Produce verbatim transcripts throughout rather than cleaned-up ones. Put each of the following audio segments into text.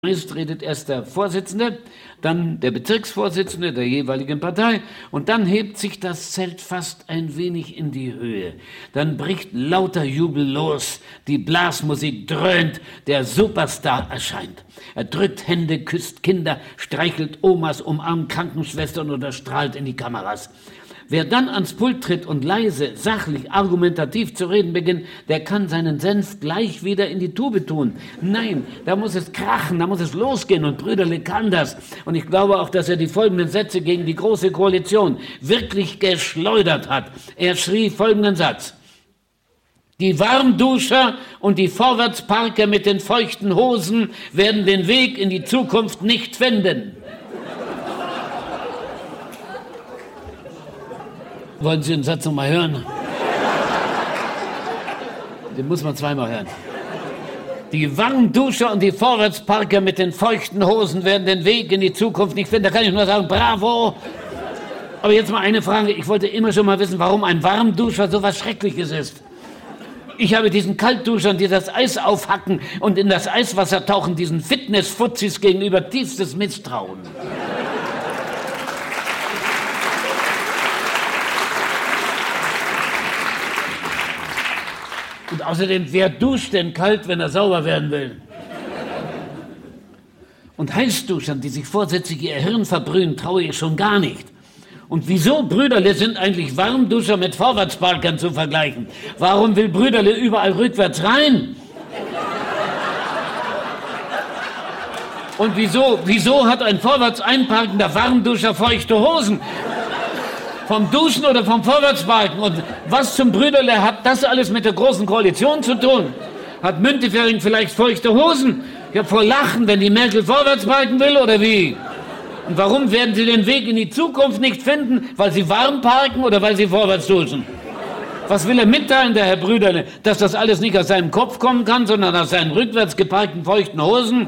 Meist redet erst der Vorsitzende, dann der Bezirksvorsitzende der jeweiligen Partei und dann hebt sich das Zelt fast ein wenig in die Höhe. Dann bricht lauter Jubel los, die Blasmusik dröhnt, der Superstar erscheint. Er drückt Hände, küsst Kinder, streichelt Omas, umarmt Krankenschwestern oder strahlt in die Kameras. Wer dann ans Pult tritt und leise, sachlich, argumentativ zu reden beginnt, der kann seinen Senf gleich wieder in die Tube tun. Nein, da muss es krachen, da muss es losgehen und Brüderle kann das. Und ich glaube auch, dass er die folgenden Sätze gegen die Große Koalition wirklich geschleudert hat. Er schrie folgenden Satz: Die Warmduscher und die Vorwärtsparker mit den feuchten Hosen werden den Weg in die Zukunft nicht finden. Wollen Sie den Satz noch mal hören? Den muss man zweimal hören. Die Warmduscher und die Vorwärtsparker mit den feuchten Hosen werden den Weg in die Zukunft nicht finden. Da kann ich nur sagen, bravo. Aber jetzt mal eine Frage. Ich wollte immer schon mal wissen, warum ein Warmduscher so was Schreckliches ist. Ich habe diesen Kaltduschern, die das Eis aufhacken und in das Eiswasser tauchen, diesen Fitnessfuzis gegenüber tiefstes Misstrauen. Und außerdem, wer duscht denn kalt, wenn er sauber werden will? Und Heißduschern, die sich vorsätzlich ihr Hirn verbrühen, traue ich schon gar nicht. Und wieso, Brüderle, sind eigentlich Warmduscher mit Vorwärtsparkern zu vergleichen? Warum will Brüderle überall rückwärts rein? Und wieso, wieso hat ein vorwärts einparkender Warmduscher feuchte Hosen? Vom Duschen oder vom Vorwärtsparken? Und was zum Brüderle hat das alles mit der Großen Koalition zu tun? Hat Müntefering vielleicht feuchte Hosen? Ich hab vor Lachen, wenn die Merkel Vorwärtsparken will, oder wie? Und warum werden sie den Weg in die Zukunft nicht finden? Weil sie warm parken oder weil sie vorwärts duschen? Was will er mitteilen, der Herr Brüderle? Dass das alles nicht aus seinem Kopf kommen kann, sondern aus seinen rückwärts geparkten feuchten Hosen?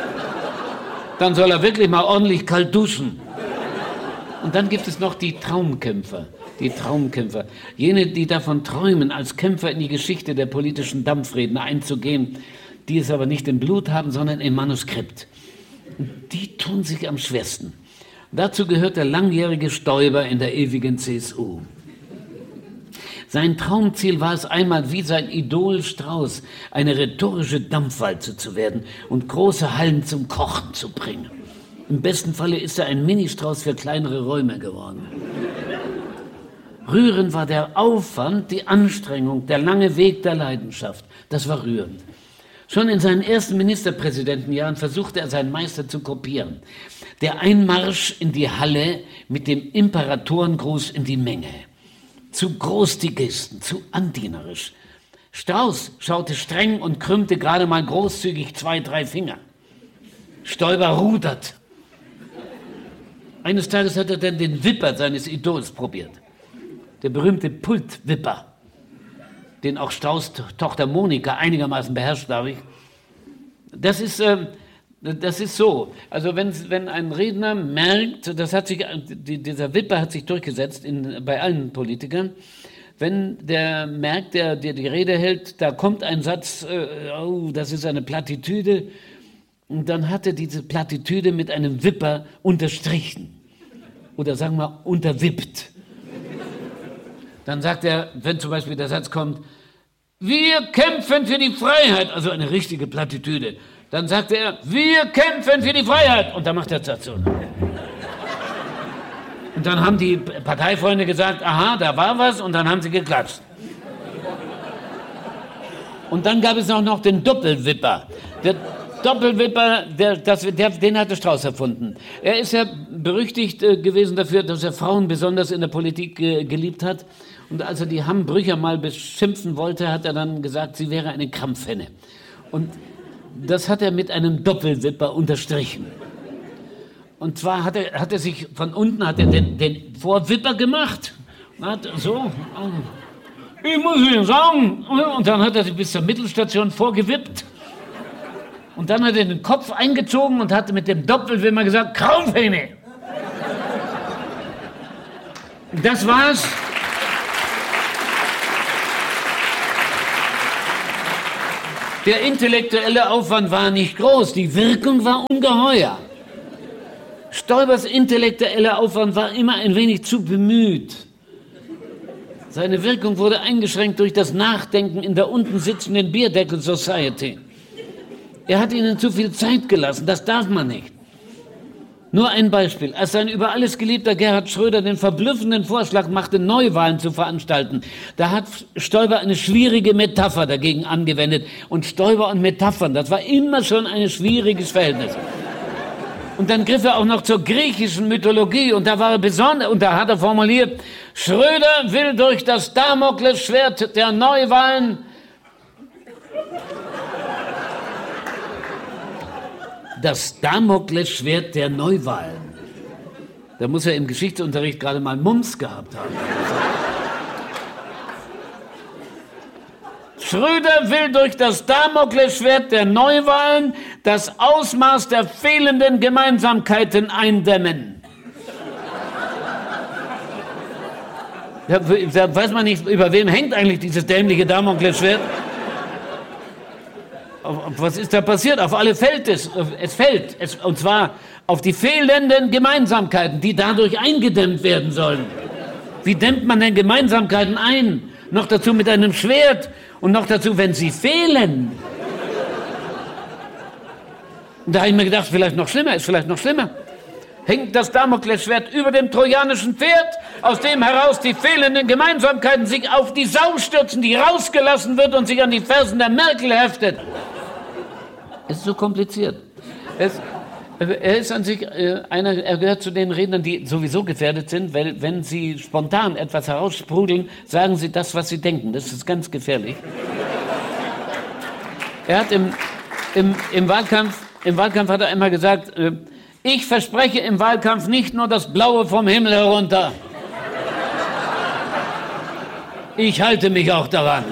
Dann soll er wirklich mal ordentlich kalt duschen. Und dann gibt es noch die Traumkämpfer, die Traumkämpfer. Jene, die davon träumen, als Kämpfer in die Geschichte der politischen Dampfredner einzugehen, die es aber nicht im Blut haben, sondern im Manuskript. Und die tun sich am schwersten. Dazu gehört der langjährige Stoiber in der ewigen C S U. Sein Traumziel war es einmal, wie sein Idol Strauß, eine rhetorische Dampfwalze zu werden und große Hallen zum Kochen zu bringen. Im besten Falle ist er ein Ministrauß für kleinere Räume geworden. Rührend war der Aufwand, die Anstrengung, der lange Weg der Leidenschaft. Das war rührend. Schon in seinen ersten Ministerpräsidentenjahren versuchte er, seinen Meister zu kopieren. Der Einmarsch in die Halle mit dem Imperatorengruß in die Menge. Zu groß die Gesten, zu andienerisch. Strauß schaute streng und krümmte gerade mal großzügig zwei, drei Finger. Stoiber rudert. Eines Tages hat er dann den Wipper seines Idols probiert. Der berühmte Pultwipper, den auch Strauß' Tochter Monika einigermaßen beherrscht, glaube ich. Das ist, äh, das ist so. Also wenn, wenn ein Redner merkt, das hat sich, die, dieser Wipper hat sich durchgesetzt in, bei allen Politikern, wenn der merkt, der, der die Rede hält, da kommt ein Satz, äh, oh, das ist eine Plattitüde, und dann hat er diese Plattitüde mit einem Wipper unterstrichen. Oder sagen wir, unterwippt. Dann sagt er, wenn zum Beispiel der Satz kommt, wir kämpfen für die Freiheit, also eine richtige Plattitüde. Dann sagt er, wir kämpfen für die Freiheit. Und dann macht der Satz so. Und dann haben die Parteifreunde gesagt, aha, da war was, und dann haben sie geklatscht. Und dann gab es auch noch den Doppelwipper. Der Doppelwipper, der, das, der, den hatte Strauß erfunden. Er ist ja berüchtigt äh, gewesen dafür, dass er Frauen besonders in der Politik äh, geliebt hat. Und als er die Hambrücher mal beschimpfen wollte, hat er dann gesagt, sie wäre eine Krampfhenne. Und das hat er mit einem Doppelwipper unterstrichen. Und zwar hat er, hat er sich von unten hat er den, den Vorwipper gemacht. Hat so, ich muss Ihnen sagen, und dann hat er sich bis zur Mittelstation vorgewippt. Und dann hat er den Kopf eingezogen und hat mit dem Doppelwimmer gesagt, Krampfhenne. Das war's. Der intellektuelle Aufwand war nicht groß, die Wirkung war ungeheuer. Stoibers intellektueller Aufwand war immer ein wenig zu bemüht. Seine Wirkung wurde eingeschränkt durch das Nachdenken in der unten sitzenden Beerdeckel Society. Er hat ihnen zu viel Zeit gelassen, das darf man nicht. Nur ein Beispiel. Als sein über alles geliebter Gerhard Schröder den verblüffenden Vorschlag machte, Neuwahlen zu veranstalten, da hat Stoiber eine schwierige Metapher dagegen angewendet. Und Stoiber und Metaphern, das war immer schon ein schwieriges Verhältnis. Und dann griff er auch noch zur griechischen Mythologie und da war er besonders, und da hat er formuliert, Schröder will durch das Damoklesschwert der Neuwahlen das Damoklesschwert der Neuwahlen. Da muss er im Geschichtsunterricht gerade mal Mumps gehabt haben. Schröder will durch das Damoklesschwert der Neuwahlen das Ausmaß der fehlenden Gemeinsamkeiten eindämmen. Da, da weiß man nicht, über wem hängt eigentlich dieses dämliche Damoklesschwert. Was ist da passiert? Auf alle fällt es. Es fällt. Es, und zwar auf die fehlenden Gemeinsamkeiten, die dadurch eingedämmt werden sollen. Wie dämmt man denn Gemeinsamkeiten ein? Noch dazu mit einem Schwert und noch dazu, wenn sie fehlen. Und da habe ich mir gedacht, vielleicht noch schlimmer, ist vielleicht noch schlimmer. Hängt das Damoklesschwert über dem trojanischen Pferd, aus dem heraus die fehlenden Gemeinsamkeiten sich auf die Sau stürzen, die rausgelassen wird und sich an die Fersen der Merkel heftet. Es ist so kompliziert. Es, er ist an sich äh, einer, er gehört zu den Rednern, die sowieso gefährdet sind, weil wenn sie spontan etwas heraussprudeln, sagen sie das, was sie denken. Das ist ganz gefährlich. Er hat im, im, im Wahlkampf, im Wahlkampf hat er einmal gesagt, äh, ich verspreche im Wahlkampf nicht nur das Blaue vom Himmel herunter. Ich halte mich auch daran.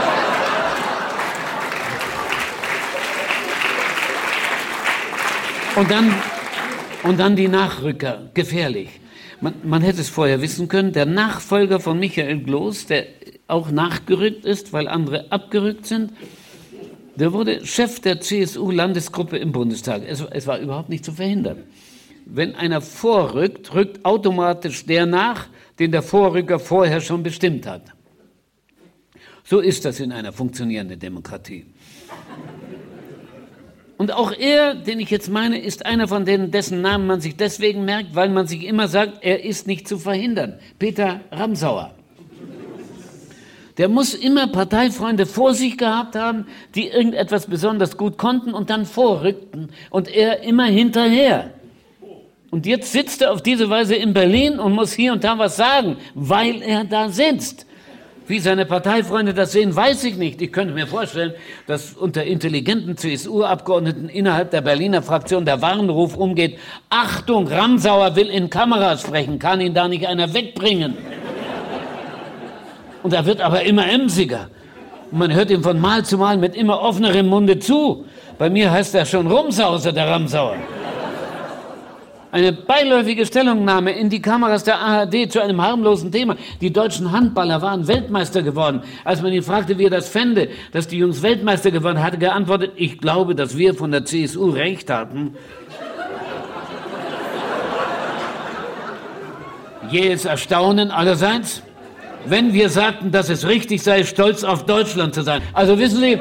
Und dann, und dann die Nachrücker, gefährlich. Man, man hätte es vorher wissen können, der Nachfolger von Michael Gloß, der auch nachgerückt ist, weil andere abgerückt sind, der wurde Chef der C S U-Landesgruppe im Bundestag. Es, es war überhaupt nicht zu verhindern. Wenn einer vorrückt, rückt automatisch der nach, den der Vorrücker vorher schon bestimmt hat. So ist das in einer funktionierenden Demokratie. Und auch er, den ich jetzt meine, ist einer von denen, dessen Namen man sich deswegen merkt, weil man sich immer sagt, er ist nicht zu verhindern. Peter Ramsauer. Der muss immer Parteifreunde vor sich gehabt haben, die irgendetwas besonders gut konnten und dann vorrückten. Und er immer hinterher. Und jetzt sitzt er auf diese Weise in Berlin und muss hier und da was sagen, weil er da sitzt. Wie seine Parteifreunde das sehen, weiß ich nicht. Ich könnte mir vorstellen, dass unter intelligenten C S U-Abgeordneten innerhalb der Berliner Fraktion der Warnruf umgeht, Achtung, Ramsauer will in Kameras sprechen, kann ihn da nicht einer wegbringen. Und er wird aber immer emsiger. Und man hört ihm von Mal zu Mal mit immer offenerem Munde zu. Bei mir heißt er schon Rumsauser, der Ramsauer. Eine beiläufige Stellungnahme in die Kameras der A R D zu einem harmlosen Thema. Die deutschen Handballer waren Weltmeister geworden. Als man ihn fragte, wie er das fände, dass die Jungs Weltmeister geworden, hatte er geantwortet, ich glaube, dass wir von der C S U recht hatten. Jähes Erstaunen allerseits, wenn wir sagten, dass es richtig sei, stolz auf Deutschland zu sein. Also wissen Sie,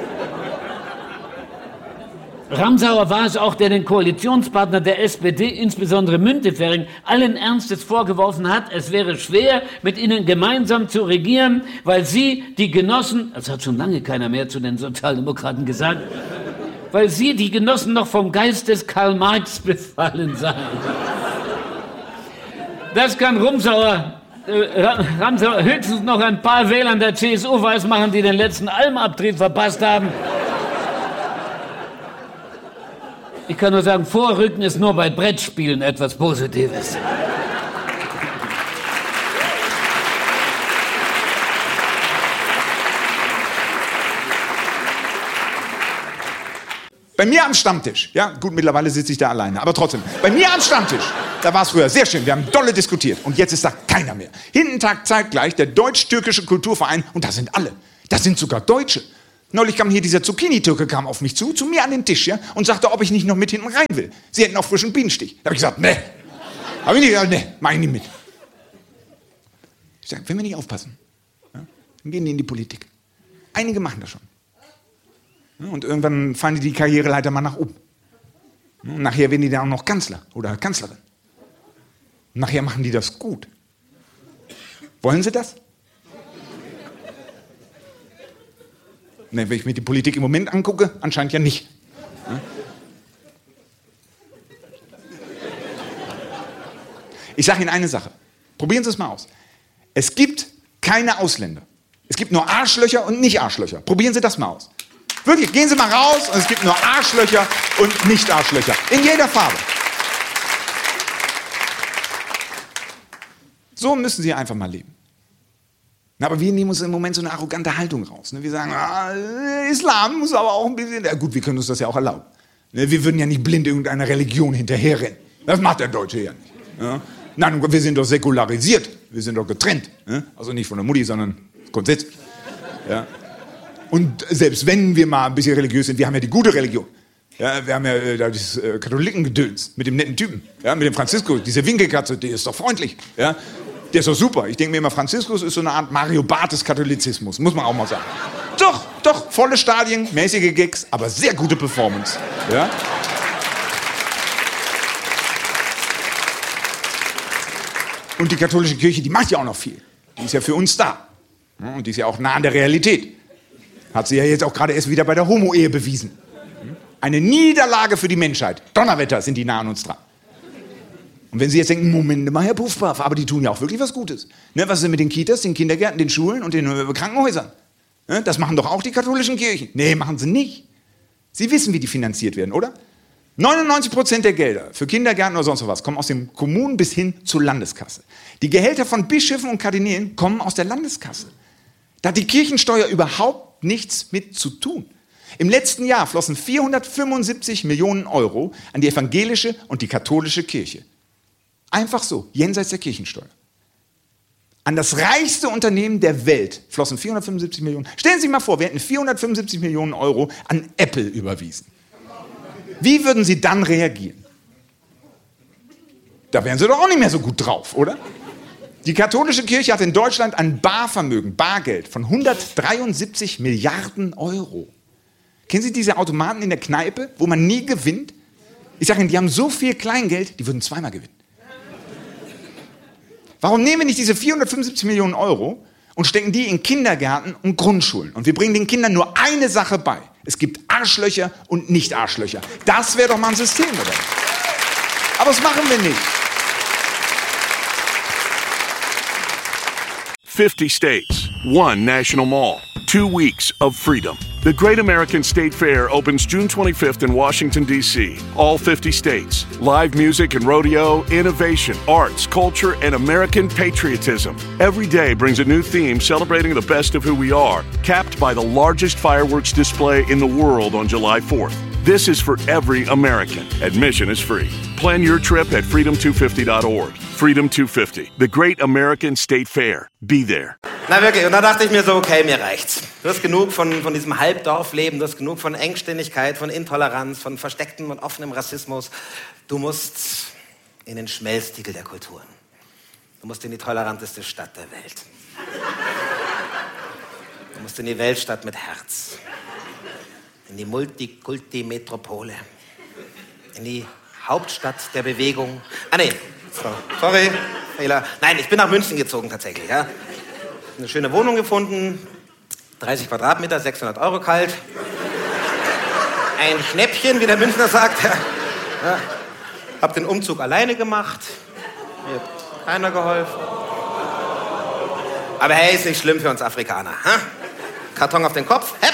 Ramsauer war es auch, der den Koalitionspartner der S P D, insbesondere Müntefering, allen Ernstes vorgeworfen hat, es wäre schwer, mit ihnen gemeinsam zu regieren, weil sie, die Genossen, das hat schon lange keiner mehr zu den Sozialdemokraten gesagt, weil sie, die Genossen, noch vom Geist des Karl Marx befallen seien. Das kann Ramsauer, äh, Ramsauer höchstens noch ein paar Wählern der C S U weismachen, die den letzten Almabtrieb verpasst haben. Ich kann nur sagen, Vorrücken ist nur bei Brettspielen etwas Positives. Bei mir am Stammtisch, ja gut, mittlerweile sitze ich da alleine, aber trotzdem, bei mir am Stammtisch, da war es früher sehr schön, wir haben dolle diskutiert und jetzt ist da keiner mehr. Hinten tagt zeitgleich der Deutsch-Türkische Kulturverein und da sind alle, da sind sogar Deutsche. Neulich kam hier dieser Zucchini-Türke kam auf mich zu, zu mir an den Tisch, ja, und sagte, ob ich nicht noch mit hinten rein will. Sie hätten auch frischen Bienenstich. Da habe ich gesagt, ne. Habe ich nicht gesagt, ne, mach ich nicht mit. Ich sage, wenn wir nicht aufpassen, ja, dann gehen die in die Politik. Einige machen das schon. Ja, und irgendwann fallen die die Karriereleiter mal nach oben. Ja, und nachher werden die dann auch noch Kanzler oder Kanzlerin. Und nachher machen die das gut. Wollen sie das? Ne, wenn ich mir die Politik im Moment angucke, anscheinend ja nicht. Ja? Ich sage Ihnen eine Sache. Probieren Sie es mal aus. Es gibt keine Ausländer. Es gibt nur Arschlöcher und Nicht-Arschlöcher. Probieren Sie das mal aus. Wirklich, gehen Sie mal raus und es gibt nur Arschlöcher und Nicht-Arschlöcher. In jeder Farbe. So müssen Sie einfach mal leben. Na, aber wir nehmen uns im Moment so eine arrogante Haltung raus. Ne? Wir sagen, ah, Islam muss aber auch ein bisschen... Ja, gut, wir können uns das ja auch erlauben. Ne? Wir würden ja nicht blind irgendeiner Religion hinterherrennen. Das macht der Deutsche ja nicht. Ja? Nein, wir sind doch säkularisiert. Wir sind doch getrennt. Ne? Also nicht von der Mutti, sondern grundsätzlich. Ja? Und selbst wenn wir mal ein bisschen religiös sind, wir haben ja die gute Religion. Ja, wir haben ja äh, das äh, Katholikengedöns mit dem netten Typen. Ja? Mit dem Franziskus, diese Winkelkatze, die ist doch freundlich. Ja? Der ist doch super. Ich denke mir immer, Franziskus ist so eine Art Mario Barth des Katholizismus. Muss man auch mal sagen. Doch, doch, volle Stadien, mäßige Gags, aber sehr gute Performance. Ja? Und die katholische Kirche, die macht ja auch noch viel. Die ist ja für uns da. Und die ist ja auch nah an der Realität. Hat sie ja jetzt auch gerade erst wieder bei der Homo-Ehe bewiesen. Eine Niederlage für die Menschheit. Donnerwetter sind die nah an uns dran. Und wenn Sie jetzt denken, Moment mal, Herr Puffpaff, aber die tun ja auch wirklich was Gutes. Ne, was ist denn mit den Kitas, den Kindergärten, den Schulen und den äh, Krankenhäusern? Ne, das machen doch auch die katholischen Kirchen. Nee, machen sie nicht. Sie wissen, wie die finanziert werden, oder? neunundneunzig Prozent der Gelder für Kindergärten oder sonst was kommen aus den Kommunen bis hin zur Landeskasse. Die Gehälter von Bischöfen und Kardinälen kommen aus der Landeskasse. Da hat die Kirchensteuer überhaupt nichts mit zu tun. Im letzten Jahr flossen vierhundertfünfundsiebzig Millionen Euro an die evangelische und die katholische Kirche. Einfach so, jenseits der Kirchensteuer. An das reichste Unternehmen der Welt flossen vierhundertfünfundsiebzig Millionen. Stellen Sie sich mal vor, wir hätten vierhundertfünfundsiebzig Millionen Euro an Apple überwiesen. Wie würden Sie dann reagieren? Da wären Sie doch auch nicht mehr so gut drauf, oder? Die katholische Kirche hat in Deutschland ein Barvermögen, Bargeld von hundertdreiundsiebzig Milliarden Euro. Kennen Sie diese Automaten in der Kneipe, wo man nie gewinnt? Ich sage Ihnen, die haben so viel Kleingeld, die würden zweimal gewinnen. Warum nehmen wir nicht diese vierhundertfünfundsiebzig Millionen Euro und stecken die in Kindergärten und Grundschulen? Und wir bringen den Kindern nur eine Sache bei. Es gibt Arschlöcher und Nicht-Arschlöcher. Das wäre doch mal ein System, oder? Aber das machen wir nicht. fifty states, one national mall, two weeks of freedom. The Great American State Fair opens June twenty-fifth in Washington, D C All fifty states. Live music and rodeo, innovation, arts, culture, and American patriotism. Every day brings a new theme celebrating the best of who we are, capped by the largest fireworks display in the world on July fourth. This is for every American. Admission is free. Plan your trip at freedom two fifty dot org. Freedom two fifty, the Great American State Fair. Be there. Na wirklich, und da dachte ich mir so, okay, mir reicht's. Du hast genug von, von diesem Halbdorfleben, du hast genug von Engständigkeit, von Intoleranz, von verstecktem und offenem Rassismus. Du musst in den Schmelztiegel der Kulturen. Du musst in die toleranteste Stadt der Welt. Du musst in die Weltstadt mit Herz. In die Multikulti-Metropole. In die Hauptstadt der Bewegung. Ah, nee. Sorry, Fehler. Nein, ich bin nach München gezogen tatsächlich. Ja. Eine schöne Wohnung gefunden, dreißig Quadratmeter, sechshundert Euro kalt. Ein Schnäppchen, wie der Münchner sagt. Ja. Ja. Hab den Umzug alleine gemacht. Mir hat keiner geholfen. Aber hey, ist nicht schlimm für uns Afrikaner. Ha? Karton auf den Kopf, hepp.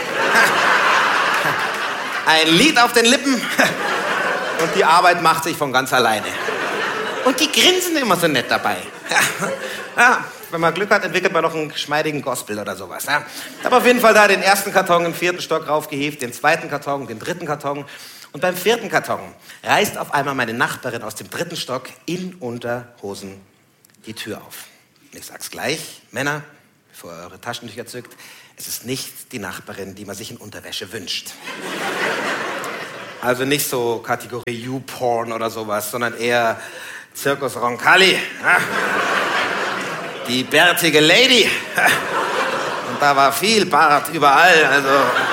Ein Lied auf den Lippen. Und die Arbeit macht sich von ganz alleine. Und die grinsen immer so nett dabei. Ja, wenn man Glück hat, entwickelt man noch einen geschmeidigen Gospel oder sowas. Ja. Ich habe auf jeden Fall da den ersten Karton im vierten Stock raufgehievt, den zweiten Karton, den dritten Karton. Und beim vierten Karton reißt auf einmal meine Nachbarin aus dem dritten Stock in Unterhosen die Tür auf. Und ich sag's gleich, Männer, bevor ihr eure Taschentücher zückt, es ist nicht die Nachbarin, die man sich in Unterwäsche wünscht. Also nicht so Kategorie You-Porn oder sowas, sondern eher Zirkus Roncalli. Ja? Die bärtige Lady. Und da war viel Bart überall. Also.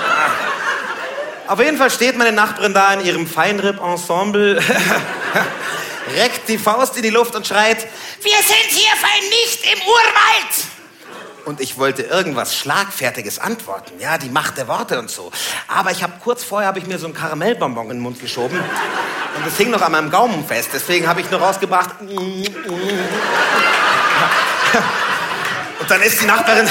Auf jeden Fall steht meine Nachbarin da in ihrem Feinripp-Ensemble, reckt die Faust in die Luft und schreit, wir sind hier nicht im Urwald. Und ich wollte irgendwas Schlagfertiges antworten, ja, die Macht der Worte und so. Aber ich habe kurz vorher habe ich mir so ein Karamellbonbon in den Mund geschoben und das hing noch an meinem Gaumen fest. Deswegen habe ich nur rausgebracht. Und dann ist die Nachbarin,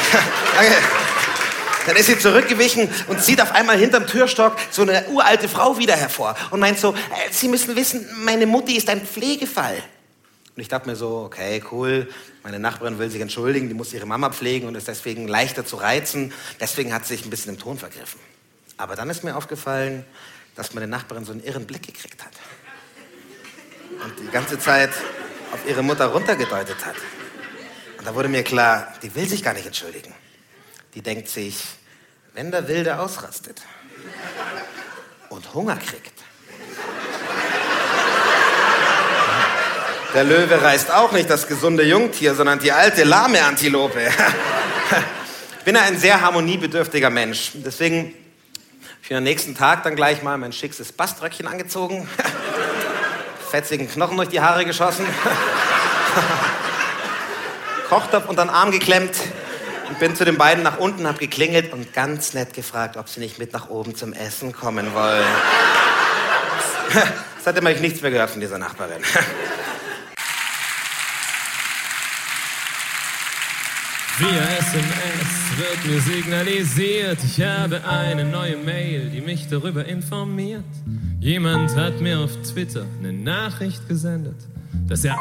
dann ist sie zurückgewichen und sieht auf einmal hinterm Türstock so eine uralte Frau wieder hervor und meint so, Sie müssen wissen, meine Mutti ist ein Pflegefall. Und ich dachte mir so, okay, cool, meine Nachbarin will sich entschuldigen, die muss ihre Mama pflegen und ist deswegen leichter zu reizen. Deswegen hat sie sich ein bisschen im Ton vergriffen. Aber dann ist mir aufgefallen, dass meine Nachbarin so einen irren Blick gekriegt hat. Und die ganze Zeit auf ihre Mutter runtergedeutet hat. Und da wurde mir klar, die will sich gar nicht entschuldigen. Die denkt sich, wenn der Wilde ausrastet und Hunger kriegt, der Löwe reißt auch nicht das gesunde Jungtier, sondern die alte, lahme Antilope. Ich bin ja ein sehr harmoniebedürftiger Mensch. Deswegen habe ich am nächsten Tag dann gleich mal mein schickstes Baströckchen angezogen, fetzigen Knochen durch die Haare geschossen, Kochtopf unter den Arm geklemmt und bin zu den beiden nach unten, hab geklingelt und ganz nett gefragt, ob sie nicht mit nach oben zum Essen kommen wollen. Seitdem habe ich nichts mehr gehört von dieser Nachbarin. Via S M S wird mir signalisiert, ich habe eine neue Mail, die mich darüber informiert. Jemand hat mir auf Twitter eine Nachricht gesendet, dass er